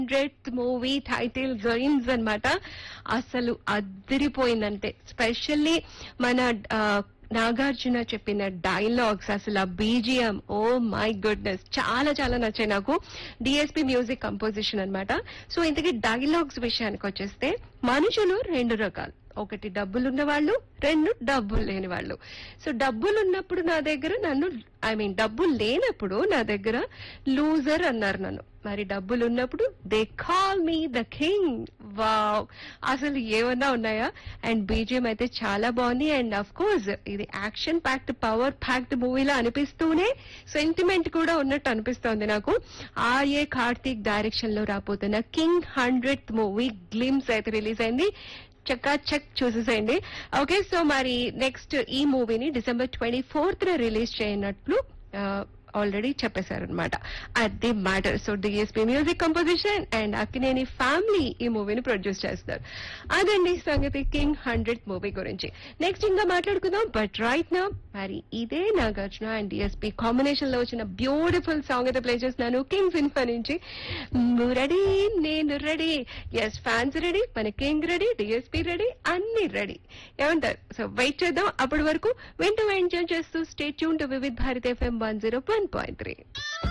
Movie title dreams అన్నమాట. అసలు అదిరిపోయిందంటే specially మన నాగార్జున చెప్పిన డైలాగ్స్, అసలు ఆ బీజిఎం, ఓ మై గుడ్నెస్, చాలా చాలా నచ్చాయి నాకు. డిఎస్పి మ్యూజిక్ కంపోజిషన్ అన్నమాట. సో ఇంతకీ డైలాగ్స్ విషయానికి వచ్చేస్తే మనుషులు రెండు రకాలు. ఒకటి డబ్బులున్న వాళ్ళు, రెండు డబ్బులు లేని వాళ్ళు. సో డబ్బులున్నప్పుడు నా దగ్గర నన్ను, డబ్బులు లేనప్పుడు నా దగ్గర లూజర్ అన్నారు నన్ను. మరి డబ్బులు ఉన్నప్పుడు they call me the king. Wow, అసలు ఏమన్నా ఉన్నాయా? అండ్ బీజిఎం అయితే చాలా బాగుంది. అండ్ అఫ్ కోర్స్ ఇది action packed, power packed మూవీలా అనిపిస్తూనే sentiment కూడా ఉన్నట్టు అనిపిస్తోంది నాకు. ఆర్ఏ కార్తీక్ డైరెక్షన్ లో రాబోతున్న కింగ్ 100th మూవీ గ్లిమ్స్ అయితే రిలీజ్ అయింది. చక్కా చెక్ చూసేసేయండి. ఓకే, సో మరి నెక్స్ట్ ఈ మూవీని December 24th రిలీజ్ చేయనట్లు ఆల్రెడీ చెప్పేశారనమాట. అది matter. So DSP music composition and Akkineni family ఈ మూవీని ప్రొడ్యూస్ చేస్తారు. అదండి సంగతి కింగ్ 100th మూవీ గురించి. నెక్స్ట్ ఇంకా మాట్లాడుకుందాం. బట్ రైట్ నౌ మరి ఇదే నాగార్జున అండ్ డిఎస్పీ కాంబినేషన్ లో వచ్చిన బ్యూటిఫుల్ సాంగ్ అయితే ప్లే చేస్తున్నాను కింగ్ సినిమా నుంచి. రెడీ, నేను రెడీ, ఎస్ ఫ్యాన్స్ రెడీ, మన కింగ్ రెడీ, డిఎస్పీ రెడీ, అన్ని రెడీ. ఏమంటారు? సో వెయిట్ చేద్దాం. అప్పటి వరకు వింటూ ఎంజాయ్ చేస్తూ stay tune to Vividh Bharat FM 101.3.